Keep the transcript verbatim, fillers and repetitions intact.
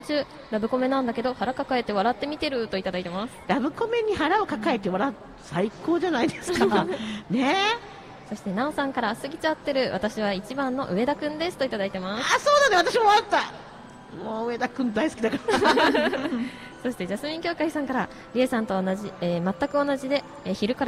中ラブコメなんだけど腹抱えて笑って見てるといただいてます。 ラブコメに腹を抱えて笑う、最高じゃないですかね。 そしてなおさんから過ぎちゃってる私は一番の上田くんですといただいてます。 あ、そうだね、私もあった。もう上田くん大好きだからそしてジャスミン協会さんからりえさんと同じ、えー、全く同じで、えー昼から